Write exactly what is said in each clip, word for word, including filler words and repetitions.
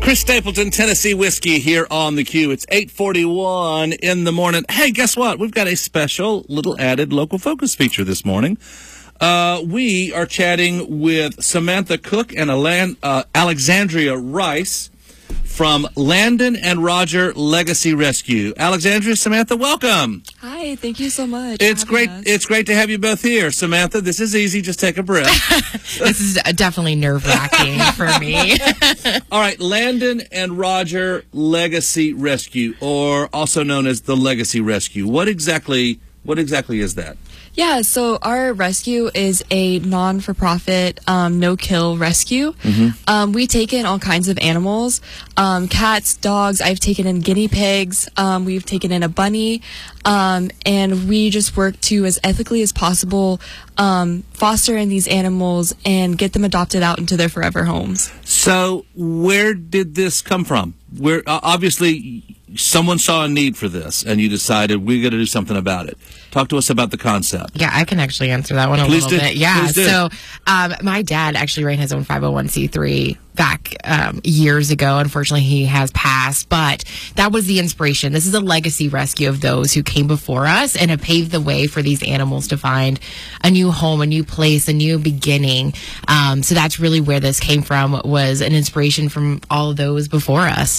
Chris Stapleton, Tennessee Whiskey here on the Q. It's eight forty-one in the morning. Hey, guess what? We've got a special little added local focus feature this morning. Uh, we are chatting with Samantha Cook and Alan, uh, Alexandria Rice from Landon and Roger Legacy Rescue. Alexandria, Samantha, welcome. Hi, thank you so much. It's great. Us. It's great to have you both here. Samantha, this is easy. Just take a breath. This is definitely nerve-wracking for me. All right, Landon and Roger Legacy Rescue, or also known as the Legacy Rescue. What exactly? What exactly is that? Yeah, so our rescue is a non-for-profit, um, no-kill rescue. Mm-hmm. Um, we take in all kinds of animals, um, cats, dogs. I've taken in guinea pigs. Um, we've taken in a bunny. Um, and we just work to, as ethically as possible, um, foster in these animals and get them adopted out into their forever homes. So where did this come from? Where uh, obviously someone saw a need for this, and you decided we're going to do something about it. Talk to us about the concept. Yeah, I can actually answer that one a Please little do. bit. Yeah, Please do. so um, my dad actually ran his own five oh one c three back um, years ago. Unfortunately, he has passed, but that was the inspiration. This is a legacy rescue of those who came before us and have paved the way for these animals to find a new home, a new place, a new beginning. Um, so that's really where this came from, was an inspiration from all of those before us.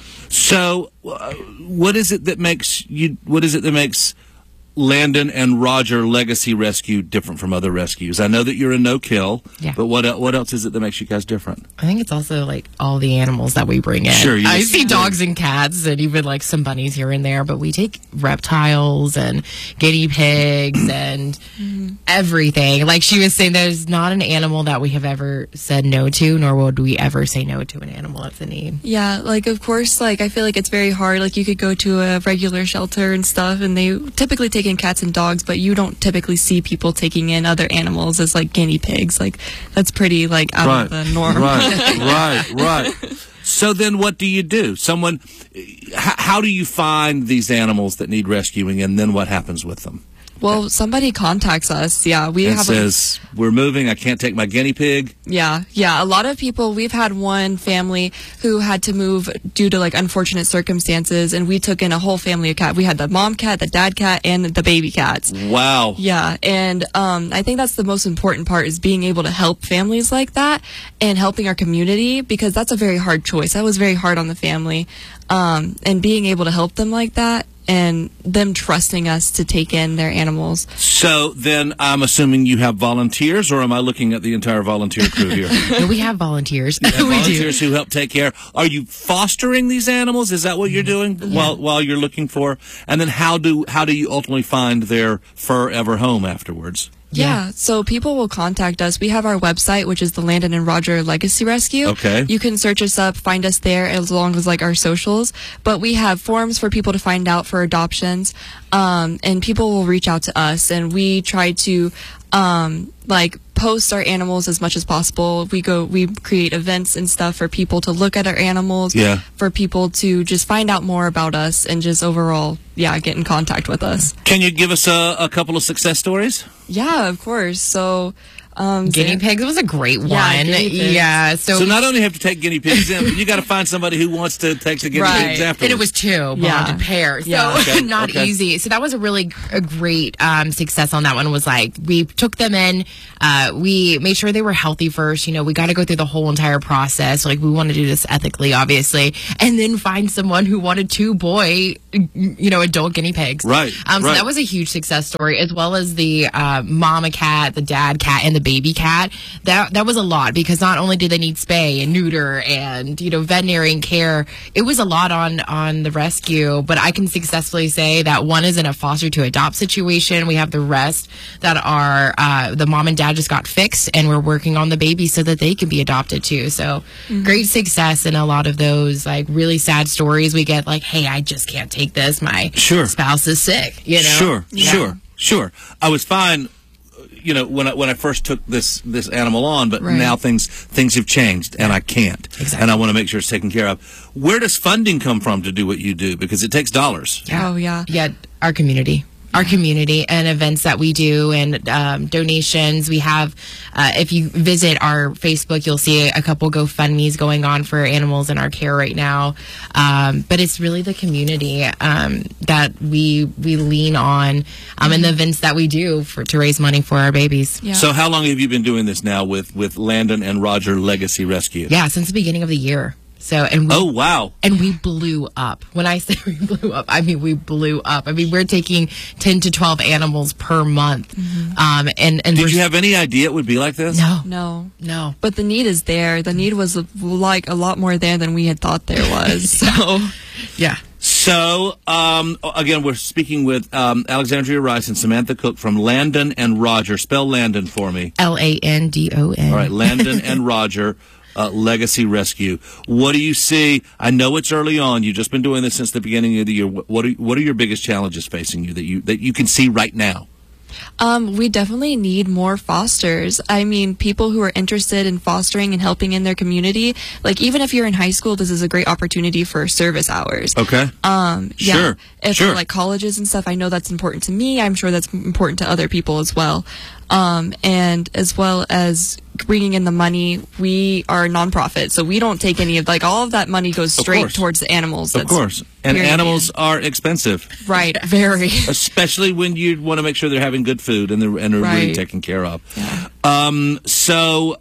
So, uh, what is it that makes you? What is it that makes Landon and Roger Legacy Rescue different from other rescues? I know that you're a no-kill, yeah. but what what else is it that makes you guys different? I think it's also like all the animals that we bring in. Sure, you I just, see dogs and cats and even like some bunnies here and there, but we take reptiles and guinea pigs and mm-hmm. everything. Like she was saying, there's not an animal that we have ever said no to, nor would we ever say no to an animal that's in need. Yeah, like of course, like I feel like it's very hard. Like you could go to a regular shelter and stuff, and they typically take in cats and dogs, but you don't typically see people taking in other animals as like guinea pigs. Like that's pretty like out right. of the norm. Right, right, right. So then what do you do? Someone, h- how do you find these animals that need rescuing, and then what happens with them? Well, somebody contacts us. Yeah, we and have says, a, we're moving. I can't take my guinea pig. Yeah, yeah. A lot of people, we've had one family who had to move due to like unfortunate circumstances, and we took in a whole family of cat. We had the mom cat, the dad cat, and the baby cats. Wow. Yeah, and um, I think that's the most important part, is being able to help families like that and helping our community, because that's a very hard choice. That was very hard on the family, um, and being able to help them like that, and them trusting us to take in their animals. So then I'm assuming you have volunteers, or am I looking at the entire volunteer crew here? No, we have volunteers. You have we volunteers do. who help take care. Are you fostering these animals? Is that what you're doing yeah. while while you're looking for? And then how do how do you ultimately find their forever home afterwards? Yeah. yeah, so people will contact us. We have our website, which is the Landon and Roger Legacy Rescue. Okay. You can search us up, find us there, as long as like our socials. But we have forums for people to find out for adoptions, um, and people will reach out to us, and we try to um, like post our animals as much as possible. We go, we create events and stuff for people to look at our animals. Yeah. For people to just find out more about us and just overall, yeah, get in contact with us. Can you give us a, a couple of success stories? Yeah, of course. So. Um, guinea pigs was a great one. Yeah, guinea pigs. yeah so, so not only have to take guinea pigs in, but you got to find somebody who wants to take the guinea right. pigs afterwards. And it was two, yeah. bonded pairs. So yeah. okay. not okay. easy. So that was a really a great um, success on that one. Was like we took them in, uh, we made sure they were healthy first. You know, we got to go through the whole entire process. Like we want to do this ethically, obviously, and then find someone who wanted two boy, you know, adult guinea pigs. Right. Um, so right. that was a huge success story, as well as the uh, mama cat, the dad cat, and the baby cat. That that was a lot, because not only did they need spay and neuter and, you know, veterinary care, it was a lot on, on the rescue. But I can successfully say that one is in a foster to adopt situation. We have the rest that are, uh, the mom and dad just got fixed, and we're working on the baby so that they can be adopted too. So mm-hmm. great success in a lot of those, like, really sad stories. We get like, hey, I just can't take this. My sure. spouse is sick, you know? Sure, yeah. sure, sure. I was fine, you know, when I, when I first took this this animal on, but right. now things things have changed, and I can't. Exactly. And I want to make sure it's taken care of. Where does funding come from to do what you do? Because it takes dollars. Yeah. Oh, yeah. Yeah, our community. our community and events that we do and um, donations. We have, uh, if you visit our Facebook, you'll see a couple GoFundMes going on for animals in our care right now. Um, but it's really the community um, that we we lean on um, and the events that we do for to raise money for our babies. Yeah. So how long have you been doing this now with, with Landon and Roger Legacy Rescue? Yeah, since the beginning of the year. So and we, Oh, wow. and we blew up. When I say we blew up, I mean we blew up. I mean we're taking ten to twelve animals per month. Mm-hmm. Um, and and Did we're, you have any idea it would be like this? no, No. no. But the need is there. The need was like a lot more there than we had thought there was. So, Yeah. So, um, again, we're speaking with um, Alexandria Rice and Samantha Cook from Landon and Roger. Spell Landon for me. L A N D O N. All right, Landon and Roger uh, Legacy Rescue. What do you see? I know it's early on. You've just been doing this since the beginning of the year. What are what are your biggest challenges facing you that you that you can see right now? Um, we definitely need more fosters. I mean, people who are interested in fostering and helping in their community. Like, even if you're in high school, this is a great opportunity for service hours. Okay. Um, yeah. Sure, If sure. like colleges and stuff, I know that's important to me. I'm sure that's important to other people as well. Um, and as well as bringing in the money, we are a nonprofit, so we don't take any of like all of that money goes straight course. towards the animals. Of That's course. And period. animals are expensive, right? Very. especially when you want to make sure they're having good food and they're, and they're really Right. taken care of. Yeah. Um, so,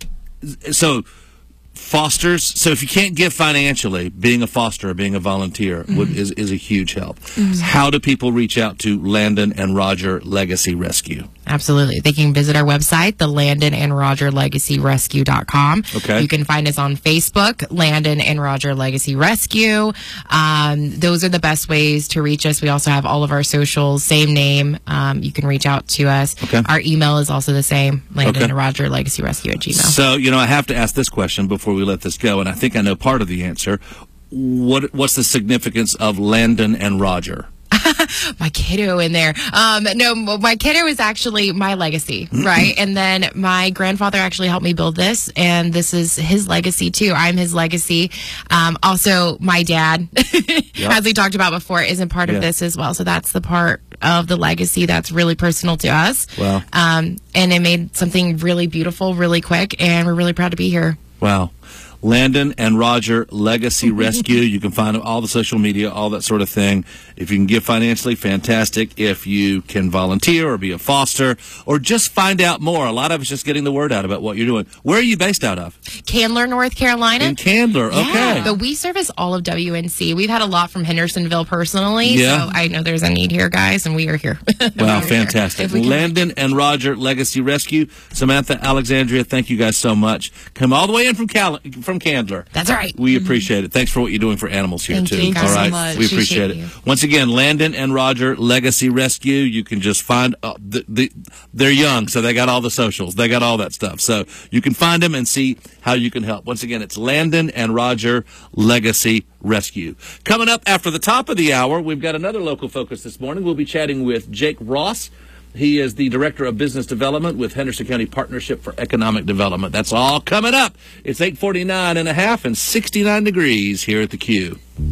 so fosters. So if you can't give financially, being a foster or being a volunteer would, is is a huge help. How do people reach out to Landon and Roger Legacy Rescue? Absolutely. They can visit our website, the Landon and Roger Legacy Rescue dot com. Okay. You can find us on Facebook, Landon and Roger Legacy Rescue. Um, those are the best ways to reach us. We also have all of our socials, same name. Um, you can reach out to us. Okay. Our email is also the same, Landon Okay. and Roger Legacy Rescue at Gmail. So, you know, I have to ask this question before we let this go, and I think I know part of the answer. What What's the significance of Landon and Roger? My kiddo in there. Um, no, my kiddo is actually my legacy, right? And then my grandfather actually helped me build this, and this is his legacy too. I'm his legacy. Um, also, my dad, as we talked about before, isn't part Yeah. of this as well. So that's the part of the legacy that's really personal to us. Wow. Um, and it made something really beautiful, really quick, and we're really proud to be here. Wow. Landon and Roger Legacy Rescue. You can find all the social media, all that sort of thing. If you can give financially, fantastic. If you can volunteer or be a foster or just find out more. A lot of it's just getting the word out about what you're doing. Where are you based out of? Candler, North Carolina. In Candler. Okay. Yeah, but we service all of W N C. We've had a lot from Hendersonville personally, Yeah. so I know there's a need here, guys, and we are here. Wow, fantastic. If we can- Landon and Roger Legacy Rescue. Samantha, Alexandria, thank you guys so much. Come all the way in from Cal- from Candler. That's right. We appreciate it. Thanks for what you're doing for animals here, Thank too. you guys all so right. much. We appreciate, Appreciate it. Once again, Landon and Roger Legacy Rescue. You can just find, uh, the, the, they're young, so they got all the socials. They got all that stuff. So you can find them and see how you can help. Once again, it's Landon and Roger Legacy Rescue. Coming up after the top of the hour, we've got another local focus this morning. We'll be chatting with Jake Ross. He is the Director of Business Development with Henderson County Partnership for Economic Development. That's all coming up. It's eight forty-nine and a half and sixty-nine degrees here at the Q.